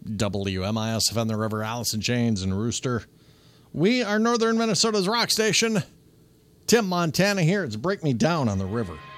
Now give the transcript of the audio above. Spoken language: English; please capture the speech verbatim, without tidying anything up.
W M I S F on the River, Allison Janes and Rooster. We are Northern Minnesota's rock station. Tim Montana here. It's Break Me Down on the River.